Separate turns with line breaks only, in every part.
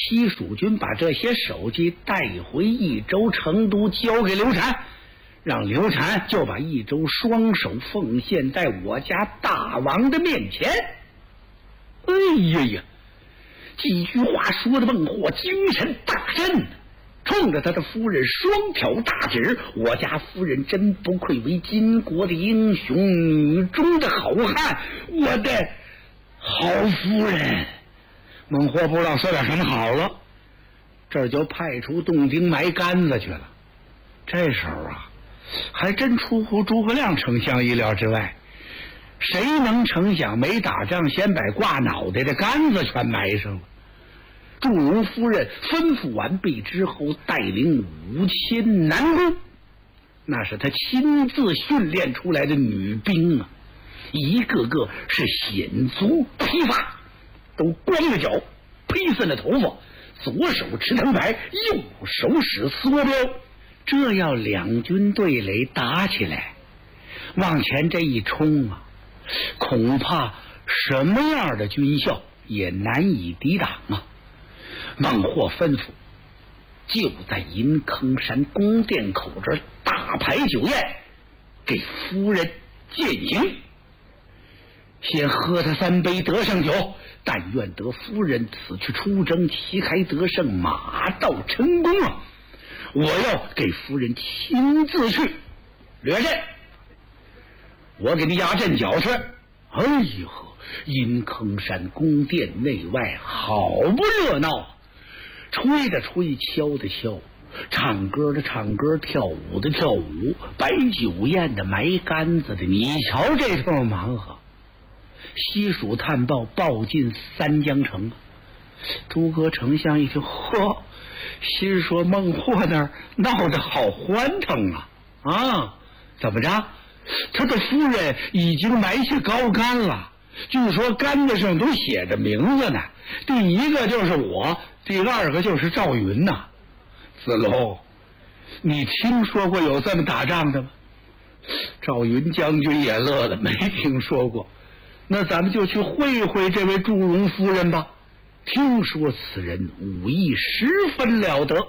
西蜀军把这些首级带回益州成都，交给刘禅，让刘禅就把益州双手奉献在我家大王的面前。哎呀呀，几句话说的孟获精神大振，冲着他的夫人双挑大指，我家夫人真不愧为金国的英雄，女中的好汉，我的好夫人。孟获不知道说点什么好了，这就派出洞丁埋杆子去了。这时候啊，还真出乎诸葛亮丞相意料之外，谁能成想没打仗先把挂脑袋的杆子全埋上了。祝融夫人吩咐完毕之后，带领5000男工，那是他亲自训练出来的女兵啊，一个个是显足披发，都光着脚，披散了头发，左手持藤牌，右手使梭镖。这要两军对垒打起来，往前这一冲啊，恐怕什么样的军校也难以抵挡啊。孟获吩咐，就在银坑山宫殿口这大排酒宴，给夫人饯行。先喝他3杯得胜酒，但愿得夫人此去出征，旗开得胜，马到成功啊！我要给夫人亲自去掠阵，我给你压阵脚去。哎呦呵，银坑山宫殿内外好不热闹，吹的吹，敲的敲，唱歌的唱歌，跳舞的跳舞，摆酒宴的，埋杆子的，你瞧这通忙活。西蜀探报报进三江城，诸葛丞相一听，嚯，心说孟获那儿闹得好欢腾啊！怎么着？他的夫人已经埋下高杆了，据说杆子上都写着名字呢。第一个就是我，第二个就是赵云呐。子龙，你听说过有这么打仗的吗？赵云将军也乐了，没听说过。那咱们就去会会这位祝融夫人吧，听说此人武艺十分了得。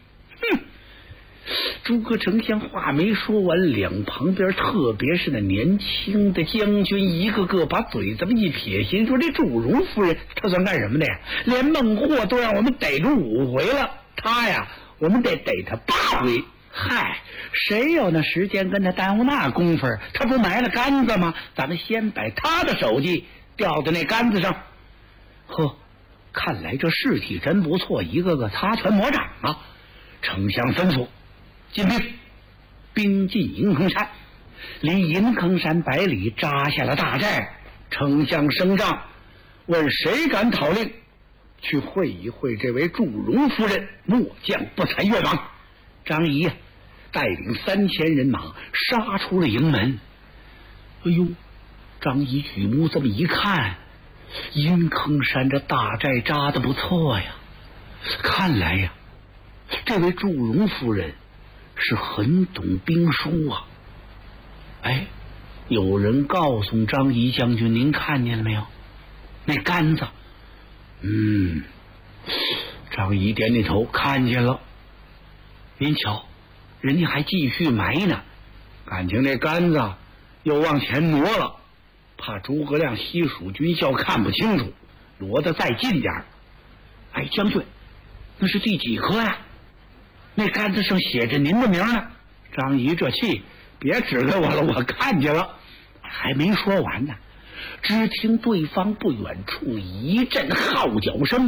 诸葛丞相话没说完，两旁边特别是那年轻的将军一个个把嘴这么一撇，心说这祝融夫人她算干什么的呀？连孟获都让我们逮住5回了，她呀我们得逮她8回。嗨，谁有那时间跟他耽误那功夫？他不埋了杆子吗？咱们先把他的手机吊在那杆子上。呵，看来这士气真不错，一个个擦拳磨掌啊！丞相吩咐，进兵，兵进银坑山，离银坑山100里扎下了大寨。丞相升帐，问谁敢讨令，去会一会这位祝融夫人，末将不才愿往。张仪带领3000人马杀出了营门。哎呦，张仪举目这么一看，银坑山这大寨扎得不错呀，看来呀，这位祝融夫人是很懂兵书啊。哎，有人告诉张仪将军，您看见了没有？那杆子。张仪点点头，看见了。您瞧，人家还继续埋呢，感情这杆子又往前挪了，怕诸葛亮西蜀军校看不清楚，挪得再近点。哎，将军，那是第几颗呀？那杆子上写着您的名呢。张仪这气，别指给我了，我看见了。还没说完呢，只听对方不远处一阵号角声，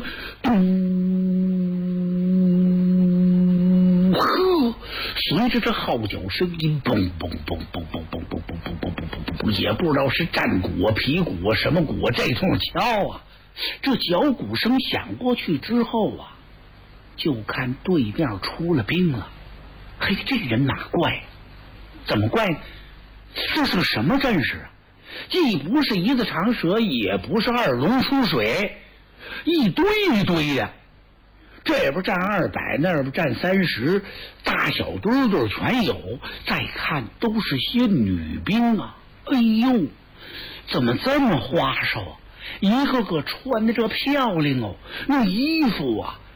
咚！呵，随着这号角声音，嘣嘣嘣嘣嘣嘣嘣嘣嘣嘣嘣嘣，也不知道是战鼓啊、皮鼓啊、什么鼓啊，这通敲啊。这脚鼓声响过去之后啊，就看对面出了兵了。嘿，这人哪怪？怎么怪呢？这是个什么阵势啊？既不是一字长蛇，也不是2龙出水，一堆一堆的。这边站200，那边站30，大小堆堆全有。再看都是些女兵啊！哎呦，怎么这么花哨啊？一个个穿的这漂亮哦，那衣服啊